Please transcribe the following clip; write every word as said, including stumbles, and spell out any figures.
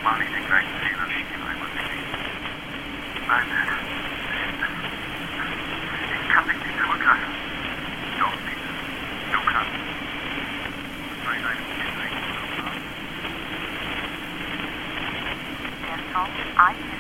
Mal nicht den gleichen Fehler begehen, einmal nicht. Nein, ich kann dich nicht zurücklassen. Doch, Peter, du kannst. Bei deinem Kind. Der Song I